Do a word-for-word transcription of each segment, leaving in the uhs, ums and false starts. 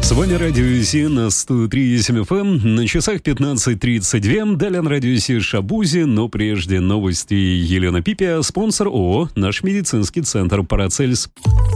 С вами Радио Си на сто три и семь эф эм. На часах пятнадцать тридцать два. Далее на Радио Си Шабузи, но прежде новости. Елена Пипия, спонсор ООО «Наш медицинский центр Парацельс».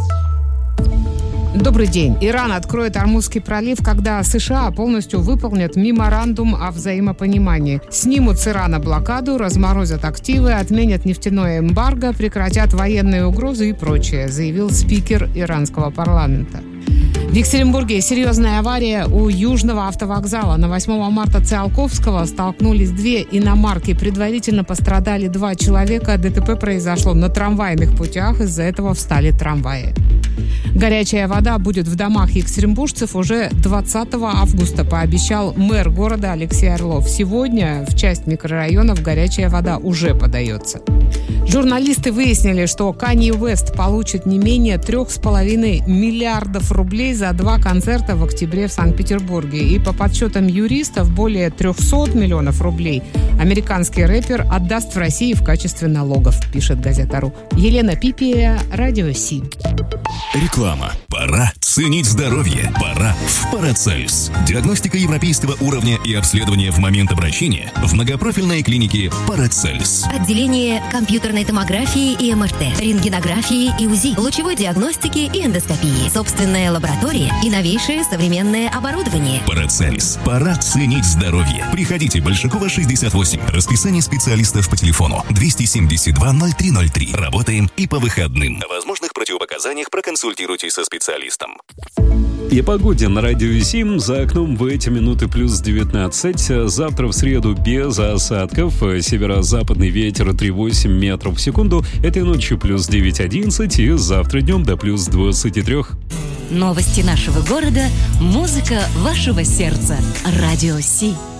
Добрый день. Иран откроет Ормузский пролив, когда США полностью выполнят меморандум о взаимопонимании. Снимут с Ирана блокаду, разморозят активы, отменят нефтяное эмбарго, прекратят военные угрозы и прочее, заявил спикер иранского парламента. В Екатеринбурге серьезная авария у Южного автовокзала. На восьмого марта Циолковского столкнулись две иномарки. Предварительно пострадали два человека. ДТП произошло на трамвайных путях. Из-за этого встали трамваи. Горячая вода будет в домах екатеринбуржцев уже двадцатого августа, пообещал мэр города Алексей Орлов. Сегодня в часть микрорайонов горячая вода уже подается. Журналисты выяснили, что Канье Уэст получит не менее трех с половиной миллиардов рублей за два концерта в октябре в Санкт-Петербурге. И по подсчетам юристов, более триста миллионов рублей американский рэпер отдаст в России в качестве налогов, пишет газета .ру. Елена Пипия, Радио Си. Реклама. Пора ценить здоровье. Пора в Парацельс. Диагностика европейского уровня и обследование в момент обращения в многопрофильной клинике Парацельс. Отделение компьютерной томографии и эм эр тэ, рентгенографии и УЗИ, лучевой диагностики и эндоскопии, собственная лаборатория и новейшее современное оборудование. Парацельс. Пора ценить здоровье. Приходите, Большакова, шестьдесят восемь. Расписание специалистов по телефону двести семьдесят два ноль три ноль три. Работаем и по выходным. О возможных противопоказаниях проконсультируйтесь со специалистом. И о погоде на Радио Си. За окном в эти минуты плюс девятнадцать. Завтра в среду без осадков. Северо-западный ветер три целых восемь метров в секунду. Этой ночью плюс девять одиннадцать. И завтра днем до плюс двадцать три. Новости нашего города. Музыка вашего сердца. Радио Си.